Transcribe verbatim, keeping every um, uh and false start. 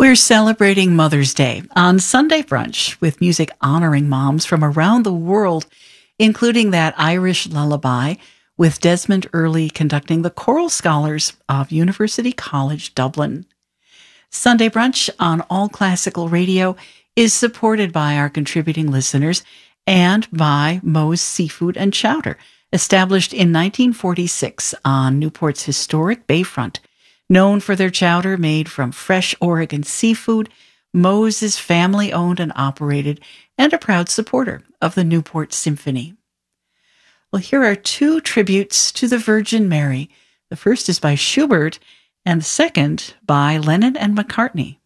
We're celebrating Mother's Day on Sunday Brunch with music honoring moms from around the world, including that Irish lullaby with Desmond Earley conducting the Choral Scholars of University College Dublin. Sunday Brunch on All Classical Radio is supported by our contributing listeners and by Moe's Seafood and Chowder, established in nineteen forty-six on Newport's historic bayfront. Known for their chowder made from fresh Oregon seafood, Moe's is family-owned and operated and a proud supporter of the Newport Symphony. Well, here are two tributes to the Virgin Mary. The first is by Schubert, and the second by Lennon and McCartney.